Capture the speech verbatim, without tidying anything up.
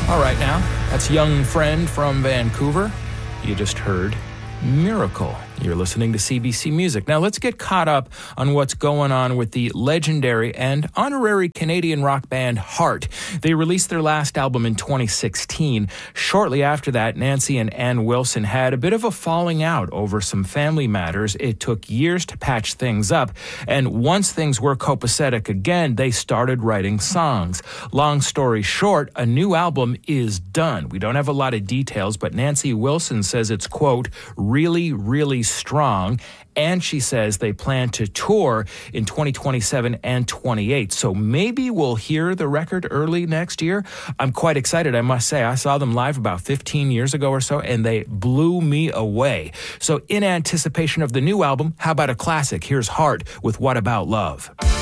All right now, that's Young Friend from Vancouver. You just heard Miracle. You're listening to C B C Music. Now let's get caught up on what's going on with the legendary and honorary Canadian rock band Heart. They released their last album in twenty sixteen. Shortly after that, Nancy and Ann Wilson had a bit of a falling out over some family matters. It took years to patch things up, and once things were copacetic again, they started writing songs. Long story short, a new album is done. We don't have a lot of details, but Nancy Wilson says it's, quote, really, really strong, and she says they plan to tour in twenty twenty-seven and twenty-eight. So maybe we'll hear the record early next year. I'm quite excited, I must say. I saw them live about fifteen years ago or so, and they blew me away. So in anticipation of the new album, how about a classic? Here's Heart with What About Love?